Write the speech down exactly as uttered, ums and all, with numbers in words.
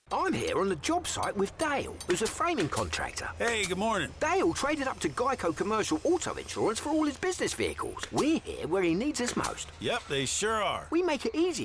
I'm here on the job site with Dale, who's a framing contractor. Hey, good morning. Dale traded up to Geico Commercial Auto Insurance for all his business vehicles. We're here where he needs us most. Yep, they sure are. We make it easy